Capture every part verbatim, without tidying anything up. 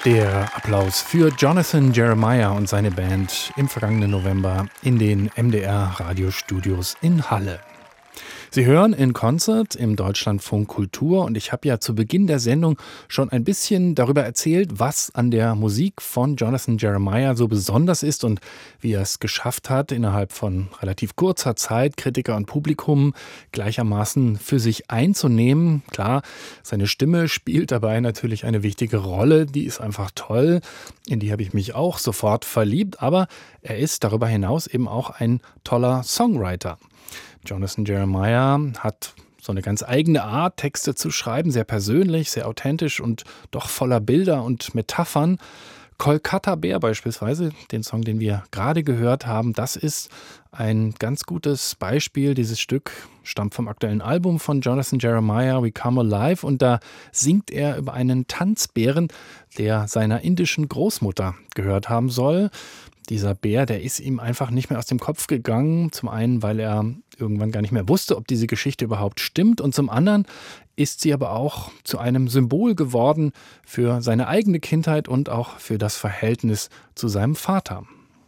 Der Applaus für Jonathan Jeremiah und seine Band im vergangenen November in den M D R-Radiostudios in Halle. Sie hören in Concert im Deutschlandfunk Kultur und ich habe ja zu Beginn der Sendung schon ein bisschen darüber erzählt, was an der Musik von Jonathan Jeremiah so besonders ist und wie er es geschafft hat, innerhalb von relativ kurzer Zeit Kritiker und Publikum gleichermaßen für sich einzunehmen. Klar, seine Stimme spielt dabei natürlich eine wichtige Rolle, die ist einfach toll, in die habe ich mich auch sofort verliebt, aber er ist darüber hinaus eben auch ein toller Songwriter. Jonathan Jeremiah hat so eine ganz eigene Art, Texte zu schreiben, sehr persönlich, sehr authentisch und doch voller Bilder und Metaphern. Kolkata Bär beispielsweise, den Song, den wir gerade gehört haben, das ist ein ganz gutes Beispiel. Dieses Stück stammt vom aktuellen Album von Jonathan Jeremiah, We Come Alive, und da singt er über einen Tanzbären, der seiner indischen Großmutter gehört haben soll. Dieser Bär, der ist ihm einfach nicht mehr aus dem Kopf gegangen. Zum einen, weil er irgendwann gar nicht mehr wusste, ob diese Geschichte überhaupt stimmt. Und zum anderen ist sie aber auch zu einem Symbol geworden für seine eigene Kindheit und auch für das Verhältnis zu seinem Vater.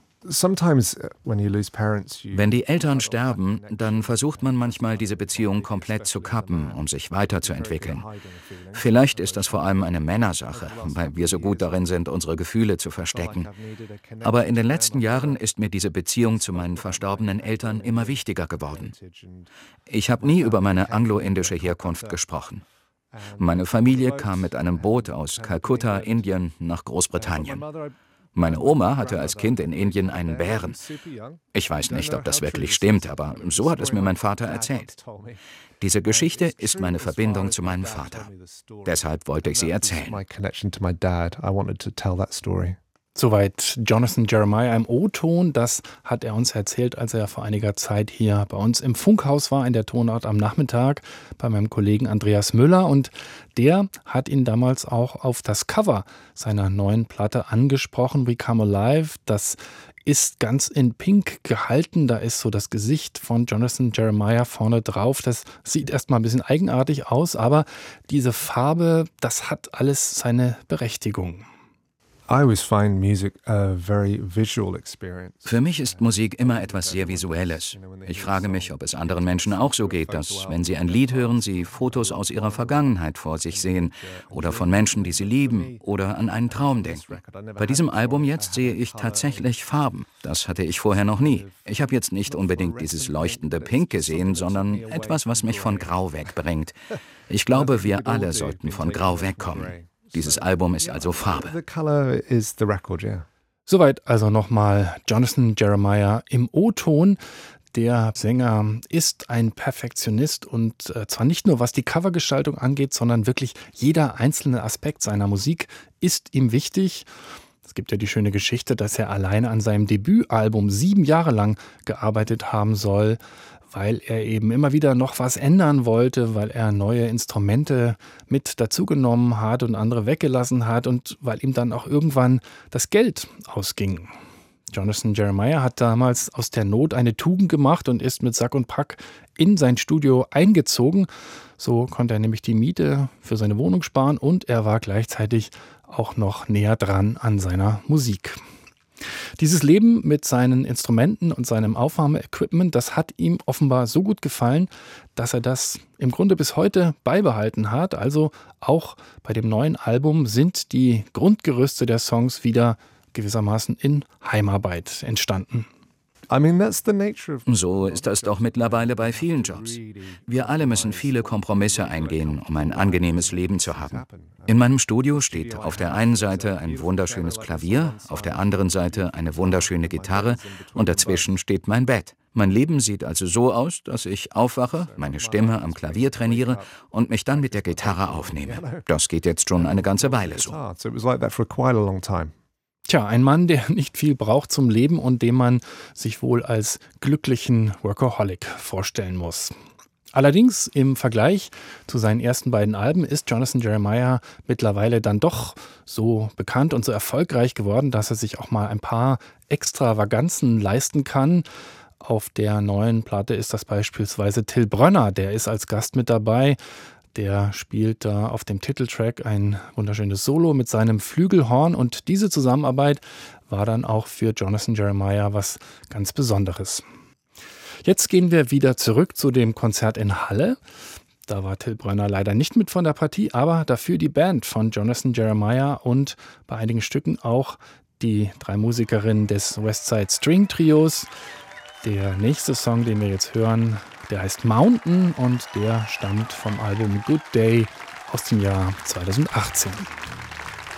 Wenn die Eltern sterben, dann versucht man manchmal, diese Beziehung komplett zu kappen, um sich weiterzuentwickeln. Vielleicht ist das vor allem eine Männersache, weil wir so gut darin sind, unsere Gefühle zu verstecken. Aber in den letzten Jahren ist mir diese Beziehung zu meinen verstorbenen Eltern immer wichtiger geworden. Ich habe nie über meine anglo-indische Herkunft gesprochen. Meine Familie kam mit einem Boot aus Kalkutta, Indien, nach Großbritannien. Meine Oma hatte als Kind in Indien einen Bären. Ich weiß nicht, ob das wirklich stimmt, aber so hat es mir mein Vater erzählt. Diese Geschichte ist meine Verbindung zu meinem Vater. Deshalb wollte ich sie erzählen. Soweit Jonathan Jeremiah im O-Ton. Das hat er uns erzählt, als er vor einiger Zeit hier bei uns im Funkhaus war, in der Tonart am Nachmittag, bei meinem Kollegen Andreas Müller. Und der hat ihn damals auch auf das Cover seiner neuen Platte angesprochen, We Come Alive. Das ist ganz in Pink gehalten. Da ist so das Gesicht von Jonathan Jeremiah vorne drauf. Das sieht erstmal ein bisschen eigenartig aus, aber diese Farbe, das hat alles seine Berechtigung. Für mich ist Musik immer etwas sehr Visuelles. Ich frage mich, ob es anderen Menschen auch so geht, dass, wenn sie ein Lied hören, sie Fotos aus ihrer Vergangenheit vor sich sehen oder von Menschen, die sie lieben oder an einen Traum denken. Bei diesem Album jetzt sehe ich tatsächlich Farben. Das hatte ich vorher noch nie. Ich habe jetzt nicht unbedingt dieses leuchtende Pink gesehen, sondern etwas, was mich von Grau wegbringt. Ich glaube, wir alle sollten von Grau wegkommen. Dieses Album ist also Farbe. Soweit also nochmal Jonathan Jeremiah im O-Ton. Der Sänger ist ein Perfektionist und äh, zwar nicht nur was die Covergestaltung angeht, sondern wirklich jeder einzelne Aspekt seiner Musik ist ihm wichtig. Es gibt ja die schöne Geschichte, dass er alleine an seinem Debütalbum sieben Jahre lang gearbeitet haben soll, weil er eben immer wieder noch was ändern wollte, weil er neue Instrumente mit dazugenommen hat und andere weggelassen hat und weil ihm dann auch irgendwann das Geld ausging. Jonathan Jeremiah hat damals aus der Not eine Tugend gemacht und ist mit Sack und Pack in sein Studio eingezogen. So konnte er nämlich die Miete für seine Wohnung sparen und er war gleichzeitig auch noch näher dran an seiner Musik. Dieses Leben mit seinen Instrumenten und seinem Aufnahmeequipment, das hat ihm offenbar so gut gefallen, dass er das im Grunde bis heute beibehalten hat. Also auch bei dem neuen Album sind die Grundgerüste der Songs wieder gewissermaßen in Heimarbeit entstanden. So ist das doch mittlerweile bei vielen Jobs. Wir alle müssen viele Kompromisse eingehen, um ein angenehmes Leben zu haben. In meinem Studio steht auf der einen Seite ein wunderschönes Klavier, auf der anderen Seite eine wunderschöne Gitarre und dazwischen steht mein Bett. Mein Leben sieht also so aus, dass ich aufwache, meine Stimme am Klavier trainiere und mich dann mit der Gitarre aufnehme. Das geht jetzt schon eine ganze Weile so. Tja, ein Mann, der nicht viel braucht zum Leben und den man sich wohl als glücklichen Workaholic vorstellen muss. Allerdings im Vergleich zu seinen ersten beiden Alben ist Jonathan Jeremiah mittlerweile dann doch so bekannt und so erfolgreich geworden, dass er sich auch mal ein paar Extravaganzen leisten kann. Auf der neuen Platte ist das beispielsweise Till Brönner, der ist als Gast mit dabei. Der spielt da auf dem Titeltrack ein wunderschönes Solo mit seinem Flügelhorn und diese Zusammenarbeit war dann auch für Jonathan Jeremiah was ganz Besonderes. Jetzt gehen wir wieder zurück zu dem Konzert in Halle. Da war Till Brönner leider nicht mit von der Partie, aber dafür die Band von Jonathan Jeremiah und bei einigen Stücken auch die drei Musikerinnen des Westside String Trios. Der nächste Song, den wir jetzt hören, der heißt Mountain und der stammt vom Album Good Day aus dem Jahr zweitausendachtzehn.